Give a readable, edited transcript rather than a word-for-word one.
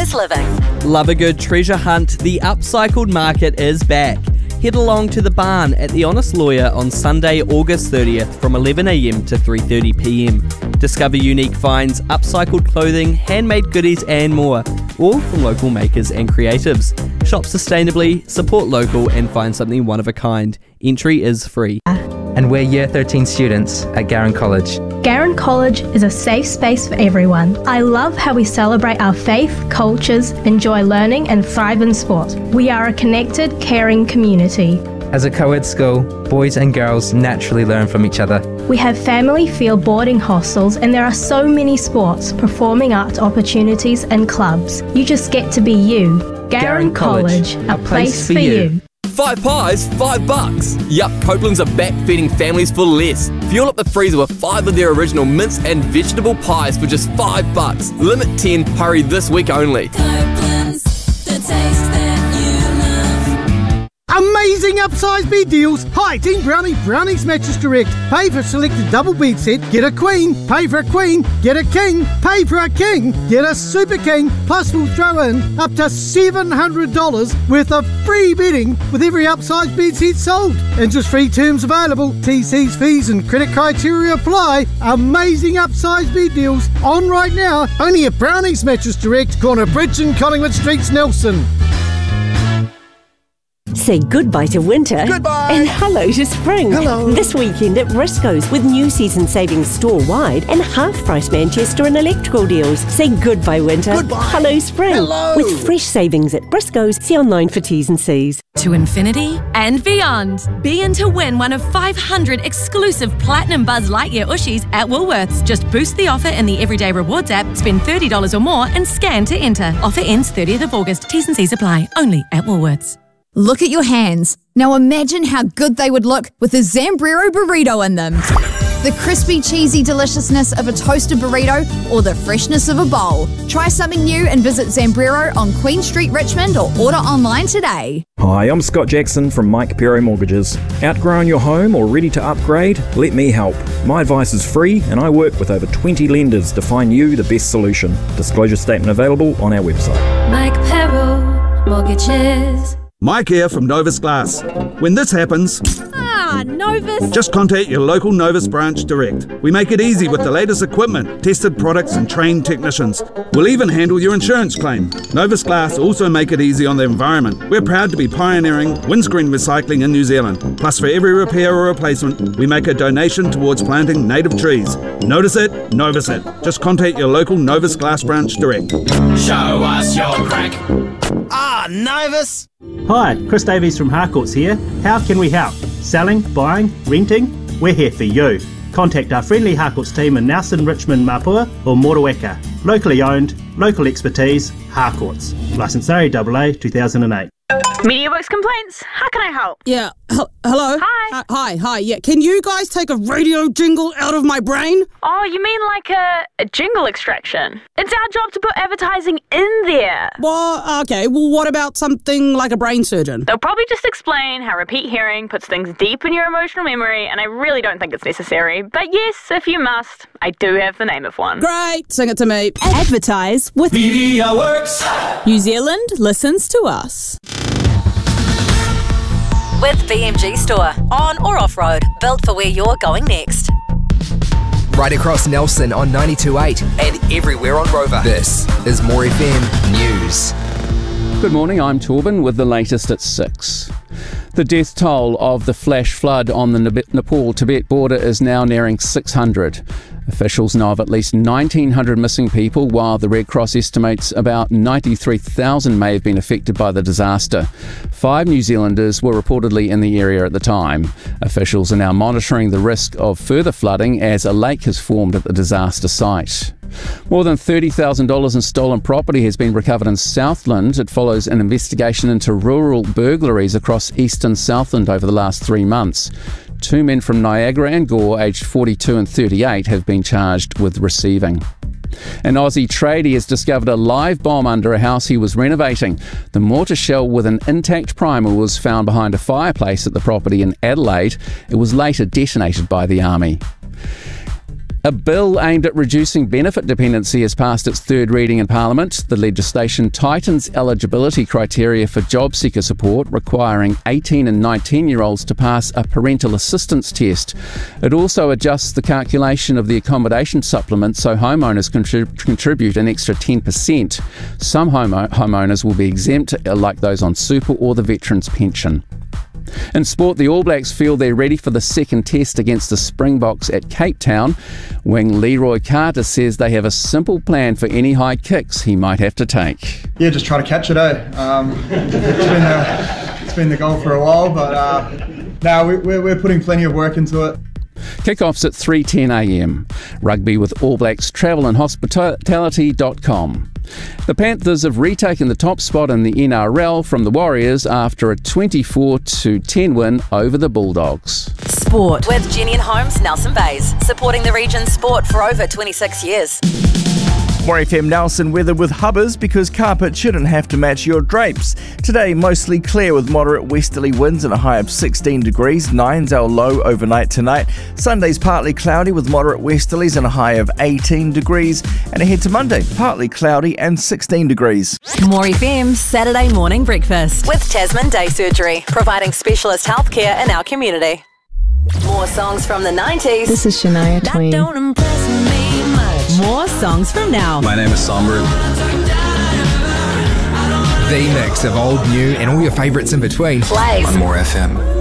Conscious living. Love a good treasure hunt. The upcycled market is back. Head along to the barn at The Honest Lawyer on Sunday, August 30th from 11am to 3:30pm. Discover unique finds, upcycled clothing, handmade goodies and more, all from local makers and creatives. Shop sustainably, support local and find something one of a kind. Entry is free. And we're Year 13 students at Garran College. Garran College is a safe space for everyone. I love how we celebrate our faith, cultures, enjoy learning and thrive in sport. We are a connected, caring community. As a co-ed school, boys and girls naturally learn from each other. We have family-feel boarding hostels and there are so many sports, performing arts opportunities and clubs. You just get to be you. Garran College, a place for you. 5 pies, $5. Yup, Copeland's are back feeding families for less. Fuel up the freezer with 5 of their original mince and vegetable pies for just $5. Limit 10, hurry this week only. Copeland's, the taste that you love. Amazing upsize bed deals. Hi, Team Brownie, Brownie's Mattress Direct. Pay for selected double bed set, get a queen. Pay for a queen, get a king. Pay for a king, get a super king. Plus we'll throw in up to $700 worth of free bedding with every upsize bed set sold. Interest-free terms available. TC's fees and credit criteria apply. Amazing upsize bed deals on right now. Only at Brownie's Mattress Direct, corner Bridge and Collingwood Streets, Nelson. Say goodbye to winter. Goodbye. And hello to spring. Hello. This weekend at Briscoe's with new season savings store-wide and half-price Manchester and electrical deals. Say goodbye winter. Goodbye. Hello spring. Hello. With fresh savings at Briscoe's. See online for T's and C's. To infinity and beyond. Be in to win one of 500 exclusive Platinum Buzz Lightyear Ushies at Woolworths. Just boost the offer in the Everyday Rewards app, spend $30 or more and scan to enter. Offer ends 30th of August. T's and C's apply. Only at Woolworths. Look at your hands. Now imagine how good they would look with a Zambrero burrito in them. The crispy, cheesy deliciousness of a toasted burrito or the freshness of a bowl. Try something new and visit Zambrero on Queen Street, Richmond or order online today. Hi, I'm Scott Jackson from Mike Pero Mortgages. Outgrown your home or ready to upgrade? Let me help. My advice is free and I work with over 20 lenders to find you the best solution. Disclosure statement available on our website. Mike Pero Mortgages. Mike here from Novus Glass. When this happens, Novus. just contact your local Novus branch direct. We make it easy with the latest equipment, tested products and trained technicians. We'll even handle your insurance claim. Novus Glass also make it easy on the environment. We're proud to be pioneering windscreen recycling in New Zealand. Plus for every repair or replacement, we make a donation towards planting native trees. Notice it, Novus it. Just contact your local Novus Glass branch direct. Show us your crack. Novus! Hi, Chris Davies from Harcourts here. How can we help? Selling, buying, renting? We're here for you. Contact our friendly Harcourts team in Nelson, Richmond, Mapua or Motueka. Locally owned, local expertise, Harcourts. Licence RAAA 2008. MediaWorks complaints. How can I help? Yeah. Hello? Hi. Hi. Yeah. Can you guys take a radio jingle out of my brain? Oh, you mean like a jingle extraction? It's our job to put advertising in there. Well, okay. Well, what about something like a brain surgeon? They'll probably just explain how repeat hearing puts things deep in your emotional memory, and I really don't think it's necessary. But yes, if you must, I do have the name of one. Great. Sing it to me. Advertise with MediaWorks. New Zealand listens to us. With BMG Store. On or off-road. Built for where you're going next. Right across Nelson on 92.8 and everywhere on Rover. This is More FM News. Good morning, I'm Torben with the latest at 6. The death toll of the flash flood on the Nepal-Tibet border is now nearing 600. Officials know of at least 1,900 missing people, while the Red Cross estimates about 93,000 may have been affected by the disaster. 5 New Zealanders were reportedly in the area at the time. Officials are now monitoring the risk of further flooding as a lake has formed at the disaster site. More than $30,000 in stolen property has been recovered in Southland. It follows an investigation into rural burglaries across eastern Southland over the last 3 months. 2 men from Niagara and Gore, aged 42 and 38, have been charged with receiving. An Aussie tradie has discovered a live bomb under a house he was renovating. The mortar shell with an intact primer was found behind a fireplace at the property in Adelaide. It was later detonated by the army. A bill aimed at reducing benefit dependency has passed its third reading in Parliament. The legislation tightens eligibility criteria for job seeker support, requiring 18 and 19-year-olds to pass a parental assistance test. It also adjusts the calculation of the accommodation supplement so homeowners contribute an extra 10%. Some homeowners will be exempt, like those on super or the veterans pension. In sport, the All Blacks feel they're ready for the second test against the Springboks at Cape Town. Wing Leroy Carter says they have a simple plan for any high kicks he might have to take. Yeah, just try to catch it, It's been the goal for a while, but we're putting plenty of work into it. Kickoffs at 3:10am. Rugby with All Blacks Travel and Hospitality.com. The Panthers have retaken the top spot in the NRL from the Warriors after a 24-10 win over the Bulldogs. Sport with Jenny and Holmes, Nelson Bays, supporting the region's sport for over 26 years. More FM Nelson weather with Hubbers, because carpet shouldn't have to match your drapes. Today, mostly clear with moderate westerly winds and a high of 16 degrees. 9's our low overnight tonight. Sunday's partly cloudy with moderate westerlies and a high of 18 degrees. And ahead to Monday, partly cloudy and 16 degrees. More FM Saturday morning breakfast with Tasman Day Surgery, providing specialist healthcare in our community. More songs from the 90s. This is Shania Twain. That don't impress me much. More songs from now. My name is Sombra. The mix of old, new, and all your favourites in between. Plays on More FM.